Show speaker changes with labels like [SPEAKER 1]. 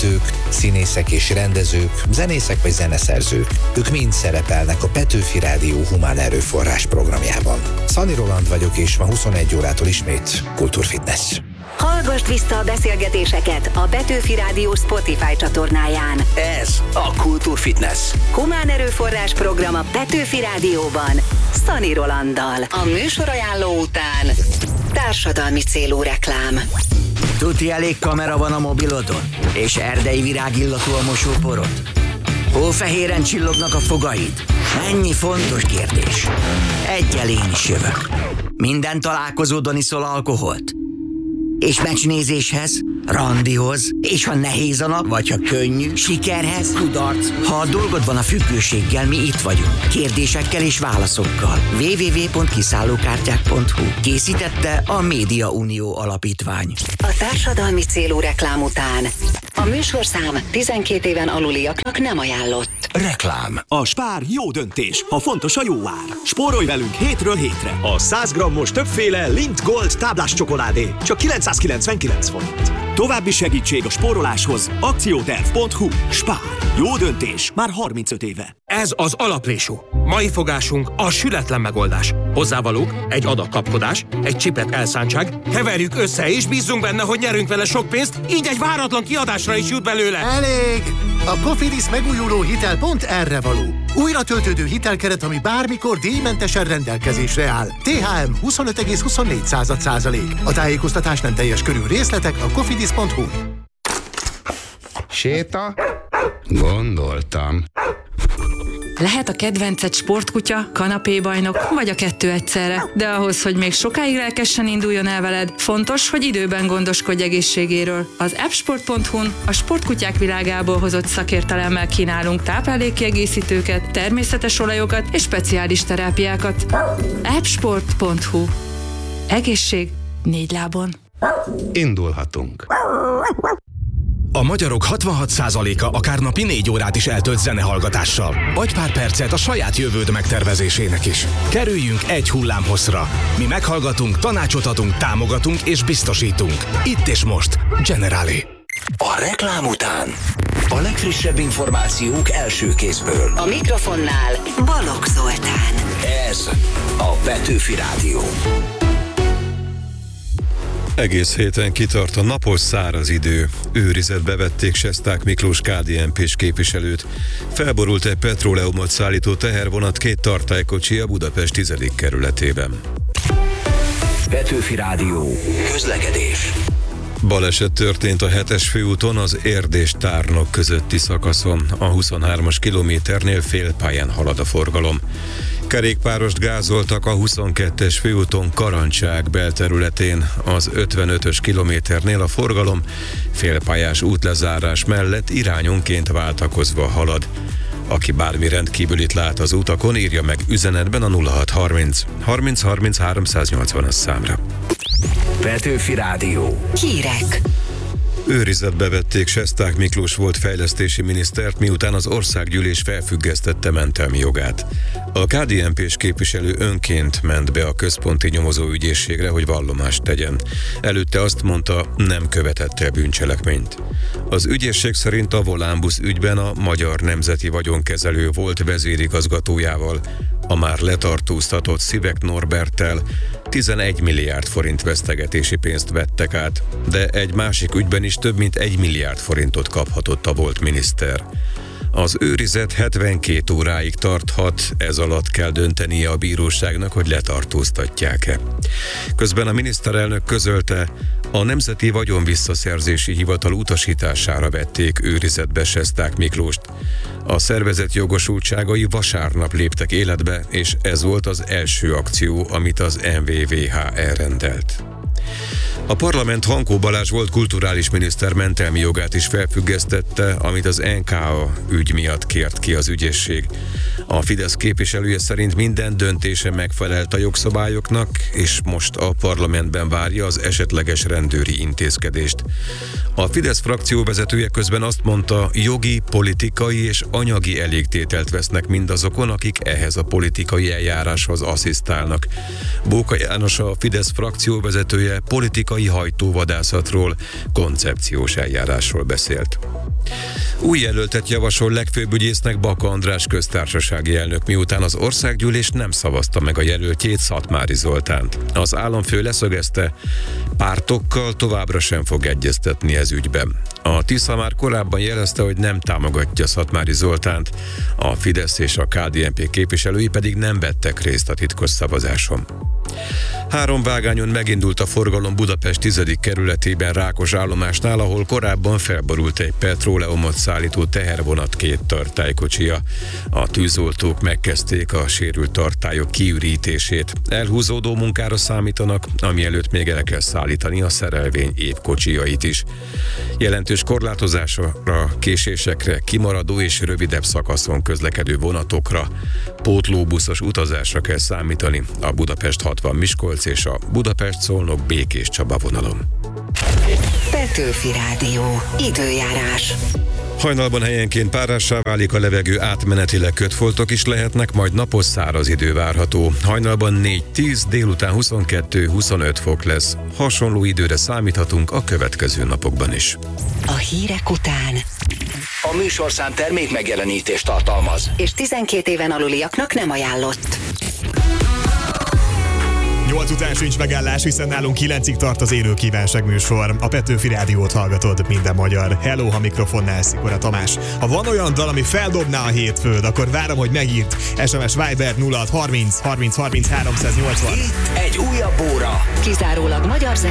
[SPEAKER 1] vezetők, színészek és rendezők, zenészek vagy zeneszerzők. Ők mind szerepelnek a Petőfi Rádió humán erőforrás programjában. Szani Roland vagyok, és ma 21 órától ismét Kultúrfitness.
[SPEAKER 2] Hallgasd vissza a beszélgetéseket a Petőfi Rádió Spotify csatornáján.
[SPEAKER 3] Ez a Kultúrfitness.
[SPEAKER 2] Humán erőforrás program a Petőfi Rádióban, Szani Rolanddal. A műsorajánló után társadalmi célú reklám.
[SPEAKER 3] Tuti elég kamera van a mobilodon? És erdei virágillatú a mosóporod? Hófehéren csillognak a fogaid? Mennyi fontos kérdés. Egyel én is jövök. Minden találkozódon iszol alkoholt? És meccsnézéshez, randihoz, és ha nehéz a nap, vagy ha könnyű, sikerhez, kudarc. Ha a dolgod van a függőséggel, mi itt vagyunk. Kérdésekkel és válaszokkal. www.kiszállókártyák.hu. Készítette a Média Unió Alapítvány.
[SPEAKER 2] A társadalmi célú reklám után a műsorszám 12 éven aluliaknak nem ajánlott.
[SPEAKER 3] Reklám.
[SPEAKER 4] A Spár jó döntés, ha fontos a jó ár. Spórolj velünk hétről hétre. A 100 grammos többféle Lindt Gold táblás csokoládé csak 999 forint. További segítség a spóroláshoz akcióterv.hu. Spár. Jó döntés már 35 éve.
[SPEAKER 5] Ez az alaprésú. Mai fogásunk a sületlen megoldás. Hozzávalók, egy adag kapkodás, egy csipet elszántság, keverjük össze és bízzunk benne, hogy nyerünk vele sok pénzt, így egy váratlan kiadásra is jut belőle.
[SPEAKER 6] Elég! A Cofidis megújuló hitel pont erre való. Újra töltődő hitelkeret, ami bármikor díjmentesen rendelkezésre áll. THM 25,24%. A tájékoztatás nem teljes körű, részletek a cofidis.hu.
[SPEAKER 7] Séta? Gondoltam.
[SPEAKER 8] Lehet a kedvenced sportkutya, kanapébajnok, vagy a kettő egyszerre. De ahhoz, hogy még sokáig lelkesen induljon el veled, fontos, hogy időben gondoskodj egészségéről. Az appsport.hu-n a sportkutyák világából hozott szakértelemmel kínálunk táplálékkiegészítőket, természetes olajokat és speciális terápiákat. appsport.hu. Egészség 4 lábon.
[SPEAKER 7] Indulhatunk.
[SPEAKER 9] A magyarok 66%-a akár napi 4 órát is eltölt zenehallgatással. Adj pár percet a saját jövőd megtervezésének is. Kerüljünk egy hullámhosszra. Mi meghallgatunk, tanácsot adunk, támogatunk és biztosítunk. Itt és most. Generali.
[SPEAKER 3] A reklám után a legfrissebb információk első kézből.
[SPEAKER 2] A mikrofonnál Balogh Zoltán.
[SPEAKER 3] Ez a Petőfi Rádió.
[SPEAKER 10] Egész héten kitart a napos száraz idő. Őrizetbe vették Sesták Miklós KDNP-s képviselőt. Felborult egy petróleumot szállító tehervonat 2 tartálykocsi a Budapest 10. kerületében.
[SPEAKER 3] Petőfi Rádió. Közlekedés.
[SPEAKER 10] Baleset történt a 7-es főúton az Erdés-Tárnok közötti szakaszon. A 23-as kilométernél félpályán halad a forgalom. Kerékpárost gázoltak a 22-es főúton Karancság belterületén. Az 55-ös kilométernél a forgalom félpályás útlezárás mellett irányonként váltakozva halad. Aki bármi rendkívülit lát az utakon, írja meg üzenetben a 0630 30 30 380-as számra.
[SPEAKER 3] Petőfi Rádió.
[SPEAKER 2] Hírek.
[SPEAKER 10] Őrizetbe vették Sesták Miklós volt fejlesztési minisztert, miután az országgyűlés felfüggesztette mentelmi jogát. A KDNP-s képviselő önként ment be a központi nyomozóügyészségre, hogy vallomást tegyen. Előtte azt mondta, nem követett el bűncselekményt. Az ügyészség szerint a Volánbusz ügyben a Magyar Nemzeti Vagyonkezelő volt vezérigazgatójával, a már letartóztatott Szivek Norberttel 11 milliárd forint vesztegetési pénzt vettek át, de egy másik ügyben is több mint 1 milliárd forintot kaphatott a volt miniszter. Az őrizet 72 óráig tarthat, ez alatt kell döntenie a bíróságnak, hogy letartóztatják-e. Közben a miniszterelnök közölte, a Nemzeti Vagyonvisszaszerzési Hivatal utasítására vették őrizetbe Sesták Miklóst. A szervezet jogosultságai vasárnap léptek életbe, és ez volt az első akció, amit az NVVH elrendelt. A parlament Hankó Balázs volt kulturális miniszter mentelmi jogát is felfüggesztette, amit az NKA ügy miatt kért ki az ügyészség. A Fidesz képviselője szerint minden döntése megfelelt a jogszabályoknak, és most a parlamentben várja az esetleges rendőri intézkedést. A Fidesz frakcióvezetője közben azt mondta, jogi, politikai és anyagi elégtételt vesznek mindazokon, akik ehhez a politikai eljáráshoz asszisztálnak. Bóka János, a Fidesz frakcióvezetője politikai hajtóvadászatról, koncepciós eljárásról beszélt. Új jelöltet javasol legfőbb ügyésznek Baka András köztársasági elnök, miután az országgyűlés nem szavazta meg a jelöltjét, Szatmári Zoltánt. Az államfő leszögezte, pártokkal továbbra sem fog egyeztetni ez ügyben. A Tisza már korábban jelezte, hogy nem támogatja Szatmári Zoltánt, a Fidesz és a KDNP képviselői pedig nem vettek részt a titkos szavazáson. 3 vágányon megindult a forgalom Budapest 10. kerületében Rákos állomásnál, ahol korábban felborult egy petróleumot szállító tehervonat 2 tartálykocsia. A tűzoltók megkezdték a sérült tartályok kiürítését. Elhúzódó munkára számítanak, ami előtt még el kell szállítani a szerelvény épp kocsijait is. Jelentős korlátozásra, késésekre, kimaradó és rövidebb szakaszon közlekedő vonatokra, pótlóbuszos utazásra kell számítani a Budapest 60 Miskolc és a Budapest-Szolnok Békés Csaba vonalon.
[SPEAKER 2] Petőfi Rádió. Időjárás.
[SPEAKER 10] Hajnalban helyenként párássá válik a levegő, átmenetileg kötfoltok is lehetnek, majd napos száraz idő várható. Hajnalban 4-10, délután 22-25 fok lesz. Hasonló időre számíthatunk a következő napokban is.
[SPEAKER 2] A hírek után
[SPEAKER 3] A műsorszám termék megjelenítést tartalmaz.
[SPEAKER 2] és 12 éven aluliaknak nem ajánlott.
[SPEAKER 11] 8 után sincs megállás, hiszen nálunk 9-ig tart az élő kívánság műsor. A Petőfi Rádiót hallgatod, minden magyar. Hello, ha mikrofonnál Szikora Tamás. Ha van olyan dal, ami feldobná a hétfőd, akkor várom, hogy megírt. SMS Viber 0630 30 30 380.
[SPEAKER 3] Itt egy újabb óra.
[SPEAKER 2] Kizárólag magyar zene.